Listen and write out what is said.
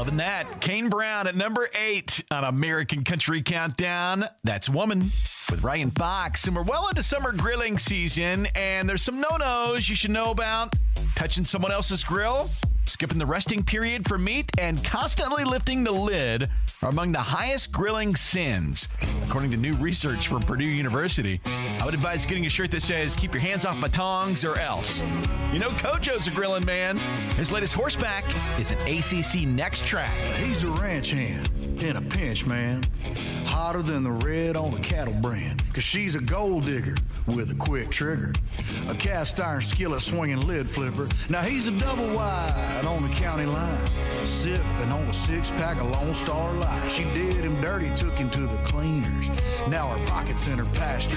than that. Kane Brown at number 8 on American Country Countdown. That's Woman with Ryan Fox. And we're well into summer grilling season, and there's some no-nos you should know about. Touching someone else's grill, skipping the resting period for meat, and constantly lifting the lid are among the highest grilling sins. According to new research from Purdue University, I would advise getting a shirt that says, "Keep your hands off my tongs or else." You know Kojo's a grilling man. His latest horseback is an ACC Next Track. He's a ranch hand in a pinch, man. Hotter than the red on a cattle brand. Cause she's a gold digger with a quick trigger. A cast iron skillet swinging lid flipper. Now he's a double wide on the county line. Sipping on a 6-pack of Lone Star Light. She did him dirty, took him to the cleaners. Now her pocket's in her pasture.